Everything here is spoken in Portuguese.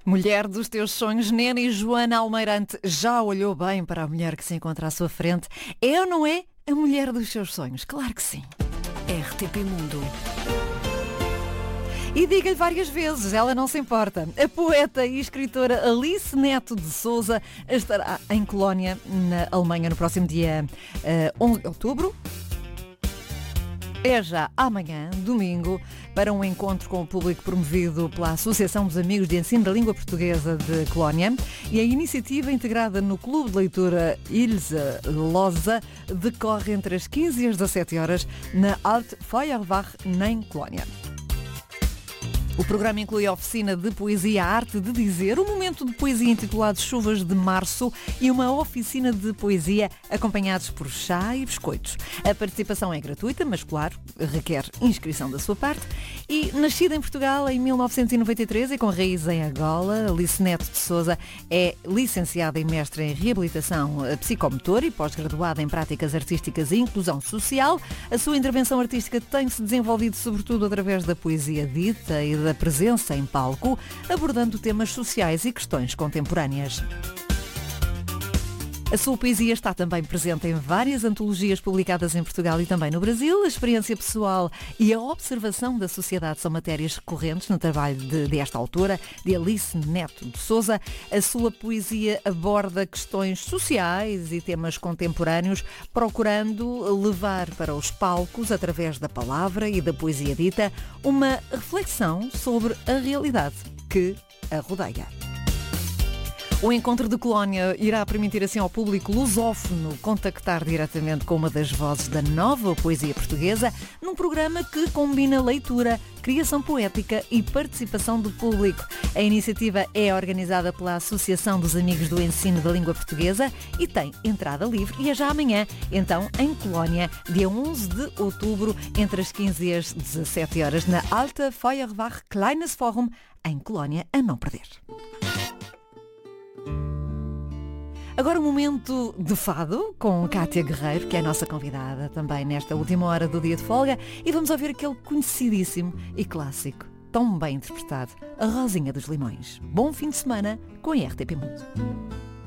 Mulher dos teus sonhos, Nena Joana Almeirante já olhou bem para a mulher que se encontra à sua frente? É ou não é a mulher dos seus sonhos? Claro que sim. RTP Mundo. E diga-lhe várias vezes, ela não se importa. A poeta e escritora Alice Neto de Sousa estará em Colónia, na Alemanha, no próximo dia 11 de outubro. É já amanhã, domingo, para um encontro com o público promovido pela Associação dos Amigos de Ensino da Língua Portuguesa de Colónia, e a iniciativa integrada no Clube de Leitura Ilse Loza decorre entre as 15 e as 17 horas na Alte Feuerwache, em Colónia. O programa inclui a oficina de poesia A Arte de Dizer, um momento de poesia intitulado Chuvas de Março e uma oficina de poesia acompanhados por chá e biscoitos. A participação é gratuita, mas claro, requer inscrição da sua parte. E nascida em Portugal em 1993 e com raiz em Angola, Alice Neto de Sousa é licenciada e mestre em reabilitação psicomotora e pós-graduada em práticas artísticas e inclusão social. A sua intervenção artística tem-se desenvolvido sobretudo através da poesia dita e da presença em palco, abordando temas sociais e questões contemporâneas. A sua poesia está também presente em várias antologias publicadas em Portugal e também no Brasil. A experiência pessoal e a observação da sociedade são matérias recorrentes no trabalho desta autora, de Alice Neto de Sousa. A sua poesia aborda questões sociais e temas contemporâneos, procurando levar para os palcos, através da palavra e da poesia dita, uma reflexão sobre a realidade que a rodeia. O encontro de Colónia irá permitir assim ao público lusófono contactar diretamente com uma das vozes da nova poesia portuguesa, num programa que combina leitura, criação poética e participação do público. A iniciativa é organizada pela Associação dos Amigos do Ensino da Língua Portuguesa e tem entrada livre, e é já amanhã, então, em Colónia, dia 11 de outubro, entre as 15 e as 17 horas, na Alte Feuerwache Kleines Forum, em Colónia, a não perder. Agora um momento de fado com Cátia Guerreiro, que é a nossa convidada também nesta última hora do dia de folga, e vamos ouvir aquele conhecidíssimo e clássico, tão bem interpretado, A Rosinha dos Limões. Bom fim de semana com a RTP Mundo.